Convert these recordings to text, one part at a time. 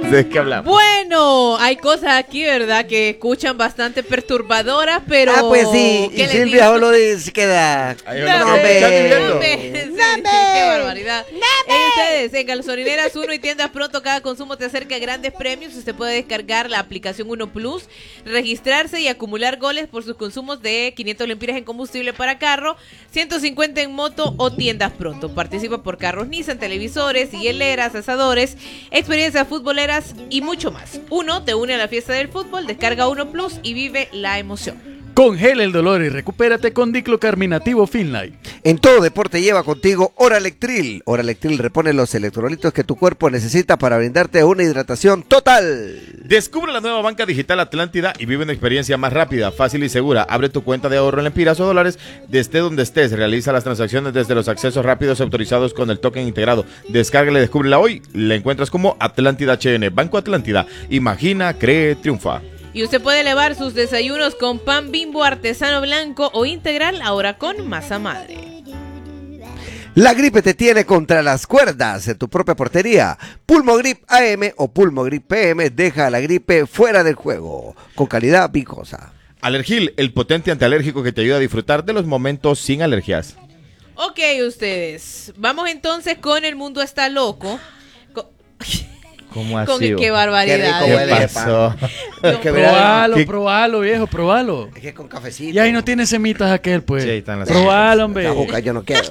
¿De qué hablamos? Bueno, hay cosas aquí, ¿verdad? Que escuchan bastante perturbadoras, pero... pues sí, y ¿qué les Silvia digo? solo se queda... Ahí No, va. hombre, ¿Están viviendo? no, hombre, sí, qué barbaridad. Ustedes, en Gasolineras 1 y Tiendas Pronto, cada consumo te acerca a grandes premios. Usted puede descargar la aplicación 1 Plus, registrarse y acumular goles por sus consumos de 500 lempiras en combustible para carro, 150 en moto o Tiendas Pronto. Participa por carros Nissan, televisores, hieleras, asadores, experiencias futboleras y mucho más. Uno te une a la fiesta del fútbol, descarga 1 Plus y vive la emoción. Congela el dolor y recupérate con diclocarminativo Finlay. En todo deporte lleva contigo Oralectril. Oralectril repone los electrolitos que tu cuerpo necesita para brindarte una hidratación total. Descubre la nueva banca digital Atlántida y vive una experiencia más rápida, fácil y segura. Abre tu cuenta de ahorro en lempiras o dólares desde donde estés. Realiza las transacciones desde los accesos rápidos autorizados con el token integrado. Descárgala y descúbrela hoy. La encuentras como Atlántida HN. Banco Atlántida. Imagina, cree, triunfa. Y usted puede elevar sus desayunos con pan Bimbo artesano blanco o integral, ahora con masa madre. La gripe te tiene contra las cuerdas en tu propia portería. Pulmogrip AM o Pulmogrip PM deja a la gripe fuera del juego, con calidad picosa. Alergil, el potente antialérgico que te ayuda a disfrutar de los momentos sin alergias. Ok, ustedes. Vamos entonces con El Mundo Está Loco. ¿Cómo Con así? qué barbaridad. Qué rico huele. pasó? Es que mira, Probalo, viejo, probalo. es que con cafecito. Y ahí no tiene semitas aquel, pues. Sí, ahí están las Probalo, hombre. La boca yo no quiero.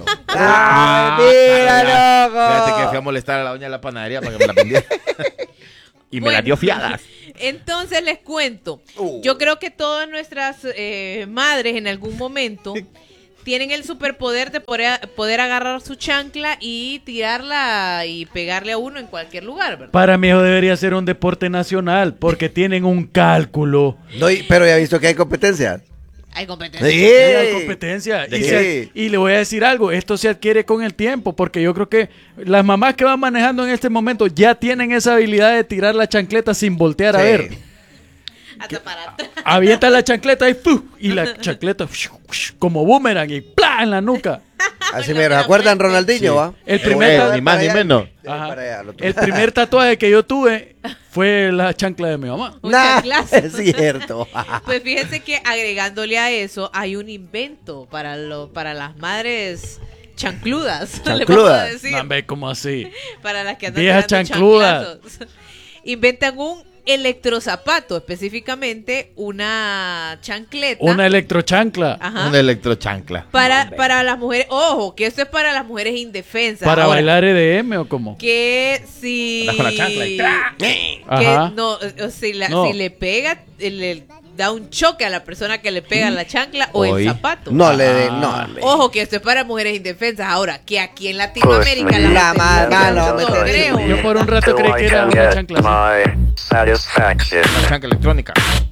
Mira, loco! Fíjate que fui a molestar a la doña de la panadería para que me la vendiera. Y me la dio fiadas. Entonces les cuento. Yo creo que todas nuestras madres en algún momento tienen el superpoder de poder agarrar su chancla y tirarla y pegarle a uno en cualquier lugar, ¿verdad? Para mí eso debería ser un deporte nacional, porque tienen un cálculo. No, pero ya he visto que hay competencia. Hay competencia. Sí. Sí, hay competencia. Sí. Y le voy a decir algo, esto se adquiere con el tiempo, porque yo creo que las mamás que van manejando en este momento ya tienen esa habilidad de tirar la chancleta sin voltear a Sí. ver. Hasta para atrás. Avienta la chancleta y la chancleta como boomerang y ¡plá! En la nuca. Así me acuerdan Ronaldinho, ¿va? El primer ni más ni menos. Ajá. Para allá, lo El primer tatuaje que yo tuve fue la chancla de mi mamá. Un Nah, chanclazo. es cierto. Pues fíjense que agregándole a eso hay un invento para las madres chancludas. Le puedo Chancludas. decir. No, hombre, ¿cómo así? Para las que andan Viejas tirando chancludas. chanclazos. Inventan un electrozapato, específicamente una chancleta. Una electrochancla. Ajá. Una electrochancla. Para las mujeres, ojo, que esto es para las mujeres indefensas. ¿Para Ahora, bailar EDM o cómo? que si Andas con la chancla y ¡tra! que Ajá. no, No. si le pega, le da un choque a la persona que le pega la chancla o Oye. el zapato. No le de, no. Ojo, que esto es para mujeres indefensas. Ahora, que aquí en Latinoamérica La más mala, no hombre, creo. Yo por un rato creí que era una chancla así. Una chancla electrónica.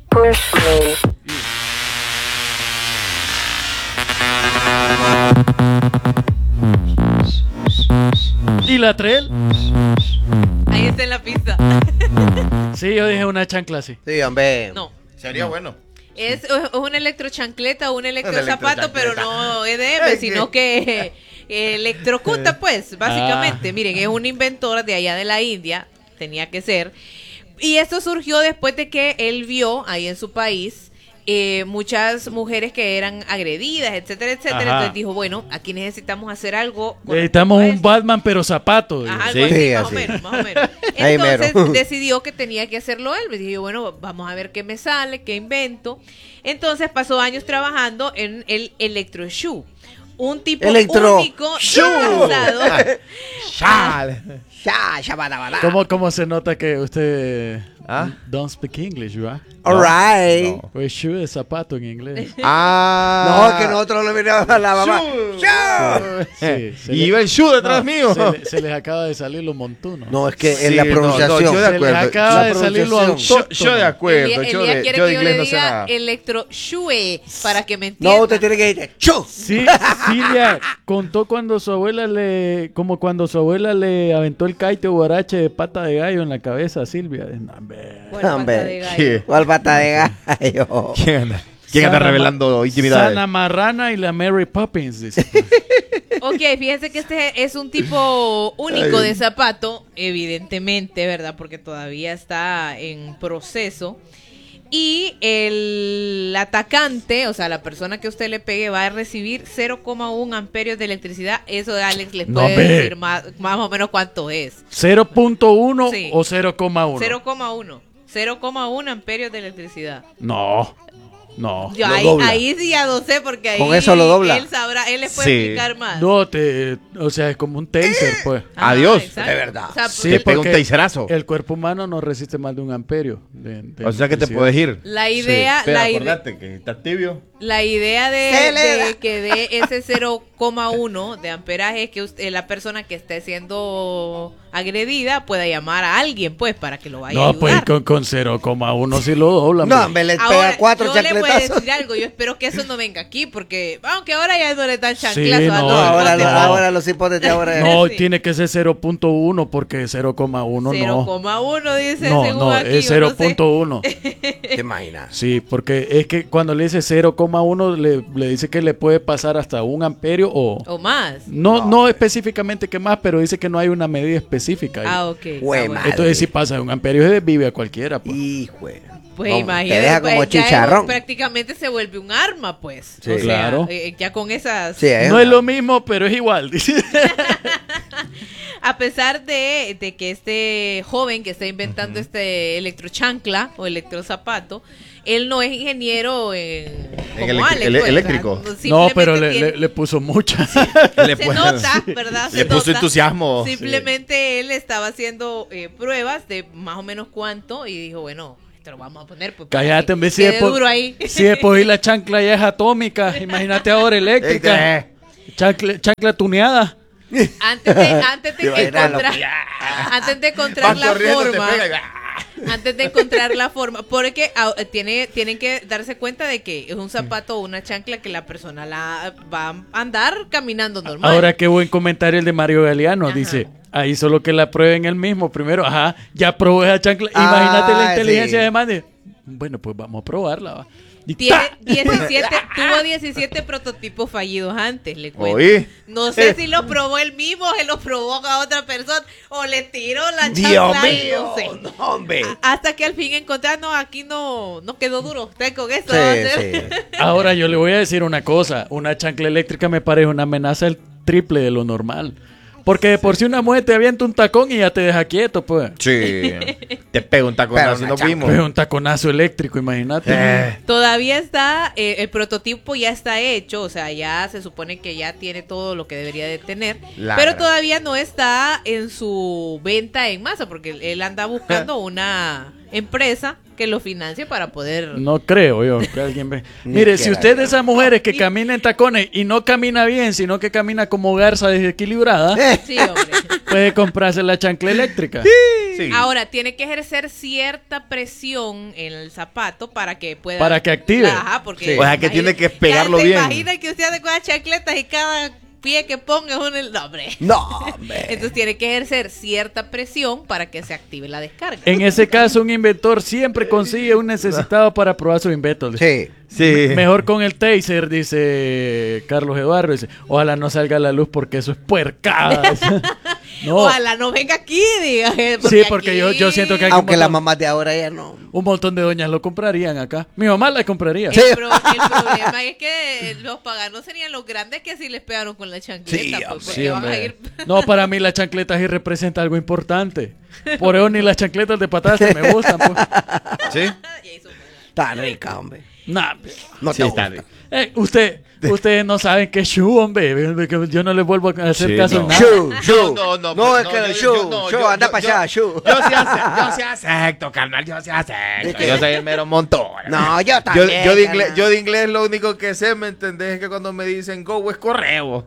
¿Y la trail? Ahí está en la pista. Sí, yo dije una chancla así. Sí, hombre. No. Sería bueno. Es una electrochancleta o un electrozapato, electrochancleta. pero no EDM, sino que electrocuta, pues, básicamente. Miren, es un inventor de allá de la India, tenía que ser. Y esto surgió después de que él vio ahí en su país muchas mujeres que eran agredidas, etcétera, etcétera. Ajá. Entonces dijo, bueno, aquí necesitamos hacer algo. con Necesitamos un respecto a esto. Batman, pero zapato. Ajá, Sí. algo así, Sí, más o así. menos, más o menos. Ahí Entonces mero. decidió que tenía que hacerlo él. Me dije, bueno, vamos a ver qué me sale, qué invento. Entonces pasó años trabajando en el Electro Shoe. Un tipo Electro único y Shoe. lanzado. ¿Cómo se nota que usted ¿Ah? don't speak English, ¿verdad? Alright. No. Pues shoe es zapato en inglés. No, que nosotros le miramos a la mamá. Sí, se Y le- iba el shoe detrás no, mío. se les acaba de salir lo montuno. No, es que Sí, en la no, pronunciación. no, yo de se les acuerdo. acaba La de salir lo pronunciación. autóctono. Yo de acuerdo. Elías Yo quiere de que yo le inglés no sé diga nada. Electro Shoe para que me entienda. No, usted tiene que decir ¡chu! Sí, Silvia contó cuando su abuela le aventó el caite o guarache de pata de gallo en la cabeza a Silvia. No, hombre. ¿Cuál pata Hombre. de gallo? ¿Qué? ¿Cuál pata de gallo? ¿Quién anda? ¿Quién anda Sana revelando intimidades? Sana Marrana y la Mary Poppins. Dice. Ok, fíjense que este es un tipo único de zapato, evidentemente, ¿verdad? Porque todavía está en proceso. Y el atacante, o sea, la persona que usted le pegue va a recibir 0,1 amperios de electricidad. Eso Alex les No, puede ve. decir más o menos cuánto es. 0.1 Sí. o 0,1. 0,1. 0,1 amperios de electricidad. No. Yo Lo ahí, dobla. ahí sí ya no sé porque ahí Con eso lo dobla. él sabrá, él les puede Sí. explicar más. No, o sea, es como un taser, pues. Ajá, Adiós. exacto. De verdad. O sea, Sí, Te pega un porque taserazo. el cuerpo humano no resiste más de 1 amperio. O sea que te electricidad. puedes ir. la idea, Pero la idea, acordate que está tibio. la idea de que dé ese 0,1 de amperaje es que la persona que esté siendo agredida pueda llamar a alguien, pues, para que lo vaya a No, pues ayudar. con 0,1 sí lo doblan. No, pues. me le Ahora, pega 4 yo le voy a chancletazos. decir algo, yo espero que eso no venga aquí, porque aunque ahora ya no le dan Sí, chanclazo a no, No, los ahora, hipotes, no. ahora los hipotes de ahora. No, Sí. tiene que ser 0.1 porque 0,1 no. 0,1 dice No, según no, aquí, es yo no sé. 0.1. ¿Te imaginas? Sí, porque es que cuando le dice 0,1 le dice que le puede pasar hasta 1 amperio O más. no específicamente que más, pero dice que no hay una medida específica ahí. Ah, ok. Güey, Ah, bueno. madre. Entonces si pasa de 1 amperio se desvive a cualquiera, pues. Hijo. Pues No, imagínate, te deja como pues, ya chicharrón. prácticamente se vuelve un arma, pues. Sí. O sea, Claro. ya con esas... Sí, No es lo mismo, pero es igual. Dice. A pesar de que este joven que está inventando este electrochancla o electrozapato, él no es ingeniero como Alex. pues, eléctrico. o sea, No, pero simplemente le puso mucha. Le se puso- nota, ¿verdad? Le Se puso nota. entusiasmo. Simplemente él estaba haciendo pruebas de más o menos cuánto y dijo, bueno, esto lo vamos a poner. Pues, para Cállate, que en vez quede duro ahí. si después y la chancla ya es atómica, imagínate ahora eléctrica. Chancla tuneada. Antes de Te imaginas lo encontrar, que- antes de encontrar Vas la corriendo, te forma, pega y- antes de encontrar la forma, porque tienen que darse cuenta de que es un zapato o una chancla que la persona la va a andar caminando normal. Ahora qué buen comentario el de Mario Galeano. Ajá. Dice, ahí solo que la prueben él mismo. Primero, ya probó esa chancla. Imagínate la inteligencia sí. de Mande. Bueno, pues vamos a probarla. Va. Y Tiene ¡ta! 17, tuvo 17 prototipos fallidos antes, le cuento. Oí. No sé si lo probó él mismo, se lo probó a otra persona o le tiró la Dios chancla, mío. no sé. No, hombre. Hasta que al fin encontraron, no, aquí no quedó duro. Usted con esto Sí, va a hacer. sí. Ahora yo le voy a decir una cosa. Una chancla eléctrica me parece una amenaza el triple de lo normal. Porque de por sí una mujer te avienta un tacón y ya te deja quieto, pues. Sí. Te pega un taconazo Pero y una nos chancla. vimos. Pues un taconazo eléctrico, imagínate. Todavía está, el prototipo ya está hecho, o sea, ya se supone que ya tiene todo lo que debería de tener, La pero gran- todavía no está en su venta en masa, porque él anda buscando una empresa que lo financie para poder... No creo yo que alguien ve. Ni Mire, que si la usted es de gran- esas mujeres que camina en tacones y no camina bien, sino que camina como garza desequilibrada, Sí, hombre. puede comprarse la chancla eléctrica. Sí. Ahora, tiene que ejercer cierta presión en el zapato para que pueda... Para que active. Ajá, porque... Sí. O sea, que tiene que pegarlo ¿Se bien. imagina que usted ande con las chancletas y cada pie que ponga es un... No, hombre. No, hombre. Entonces tiene que ejercer cierta presión para que se active la descarga. En ese caso, un inventor siempre consigue un necesitado para probar su invento. Sí. Sí. Mejor con el taser, dice Carlos Eduardo. Dice, ojalá no salga a la luz porque eso es puercada. No. Ojalá no venga aquí, diga. Sí, porque yo siento que hay Aunque un las montón- mamás de ahora ya no. un montón de doñas lo comprarían acá. Mi mamá la compraría. El problema es que los paganos serían los grandes que si les pegaron con la chancleta. Sí, pues, hombre. porque Sí, van a hombre. ir... No, para mí la chancleta sí representa algo importante. Por eso ni las chancletas de patadas que me gustan. Pues. Sí. Y ahí son- Está rica, hombre. Nah, No Sí, te está gusta. ustedes no saben qué shoe, hombre. Que yo no les vuelvo a hacer Sí, caso no. en nada. Shu. No, es que el Shu, anda para allá, Shu. Yo sí acepto, carnal, yo sí acepto. Yo soy el mero montón. No, yo Yo, también. carnal. yo de inglés lo único que sé, ¿me entendés? Es que cuando me dicen go es correo.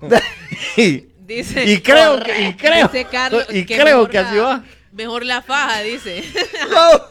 y, Dice, y creo dice Carlos y que creo mejor que así va. Mejor la faja, dice. Go.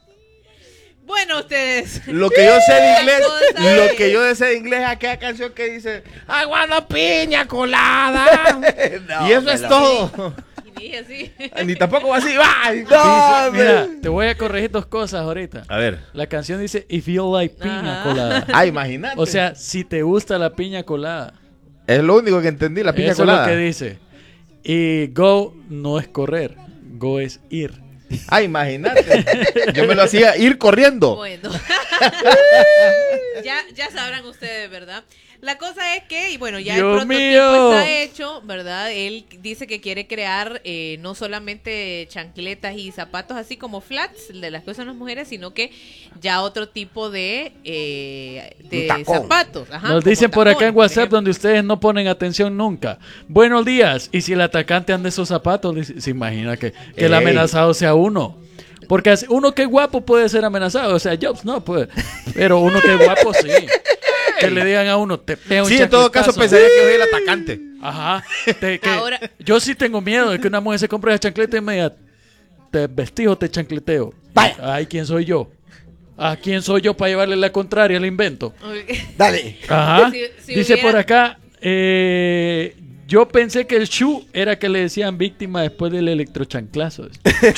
Bueno, ustedes. Lo que yo sé de inglés, Cosa lo que yo sé de inglés es aquella canción que dice I want a piña colada. No, y eso es pero- todo. Ni así. Ni tampoco va así. ¡Ay! No, Mira, te voy a corregir 2 cosas ahorita. A ver. La canción dice If you like piña Ajá. colada. Ah, imagínate. O sea, si te gusta la piña colada. es lo único que entendí, la piña Eso colada. es lo que dice. Y go no es correr, go es ir. Ah, imagínate. Yo me lo hacía ir corriendo. Bueno. ya sabrán ustedes, ¿verdad? La cosa es que, y bueno, ya Dios el prototipo mío. está hecho, ¿verdad? Él dice que quiere crear no solamente chancletas y zapatos así como flats, de las que usan las mujeres, sino que ya otro tipo de tacón. zapatos. Ajá, Nos como dicen por acá en tacones, WhatsApp ejemplo. donde ustedes no ponen atención nunca. Buenos días. Y si el atacante anda esos zapatos, se imagina que el Ey. amenazado sea uno. Porque uno que es guapo puede ser amenazado. O sea, Jobs no puede. Pero uno que es guapo sí. Que le digan a uno, te pego un Sí, en todo caso chancletazo. pensaría que soy el atacante. Ajá. Ahora- Yo sí tengo miedo de que una mujer se compre esa chancleta y me diga, te vestís o te chancleteo. Vaya. Ay, ¿quién soy yo? ¿A quién soy yo para llevarle la contraria al invento? Dale. Ajá. Si Dice hubiera- por acá, yo pensé que el shu era que le decían víctima después del electrochanclazo.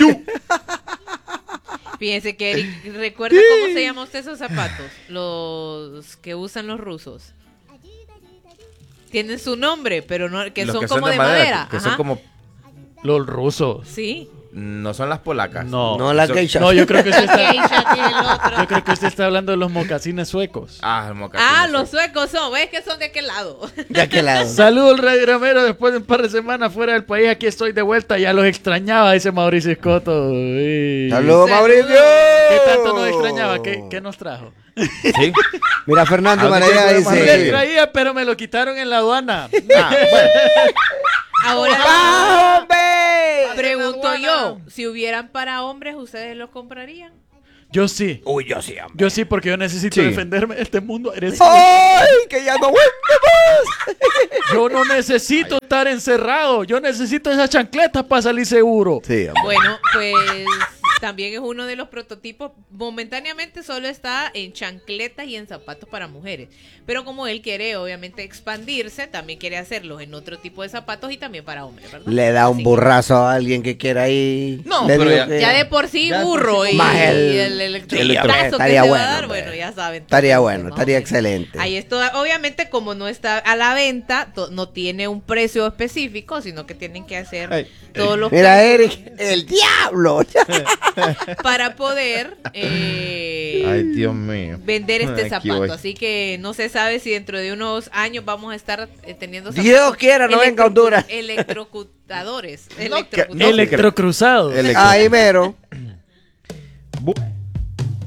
Fíjense que Eric, ¿recuerda cómo se llama usted esos zapatos? Los que usan los rusos. Tienen su nombre, pero no, que Los son que como de madera. que Ajá. son como... Los rusos. Sí. No son las polacas. No. la Son- geisha. No, yo creo que usted está, Geisha tiene el otro. yo creo que usted está hablando de los mocasines suecos. Ah, el mocasín. Ah, los suecos son, ves que son de aquel lado. ¿De aquel lado? Saludos, Rey Ramero. Después de un par de semanas fuera del país, aquí estoy de vuelta. Ya los extrañaba, dice Mauricio Escoto. Uy. ¡Saludos, Mauricio! ¿Qué tanto nos extrañaba? ¿Qué nos trajo? Sí. Mira, Fernando ¿A dónde Maraya podemos Le Sí. dice... traía, pero me lo quitaron en la aduana. Ah, bueno. Ahora ¡Ah, hombre! pregunto yo, si hubieran para hombres, ¿ustedes los comprarían? Yo sí. Uy, yo sí, hombre. Yo sí, porque yo necesito Sí. defenderme de este mundo. ¡Ay, que ya no aguantamos! Yo no necesito estar encerrado. Yo necesito esas chancletas para salir seguro. Sí, hombre. Bueno, pues también es uno de los prototipos. Momentáneamente solo está en chancletas y en zapatos para mujeres. Pero como él quiere, obviamente, expandirse, también quiere hacerlos en otro tipo de zapatos y también para hombres, ¿verdad? Le da un Así que burrazo a alguien que quiera ir. No, Le pero digo ya- que- ya de por sí Ya de por burro sí- y Más el electrochazo que estaría se bueno, va a dar, hombre. bueno, ya saben. Estaría Entonces, bueno, más o estaría menos. excelente. Ahí está, obviamente como no está a la venta, no tiene un precio específico, sino que tienen que hacer Ay. todos los Mira, cálculos Eric, el diablo. para poder Ay, Dios mío. vender este Aquí zapato. voy. Así que no se sabe si dentro de unos años vamos a estar teniendo Dios quiera, no venga a Honduras. electrocutadores. No, electrocutadores. no, Electrocruzado. Electro- Ahí mero. Bu-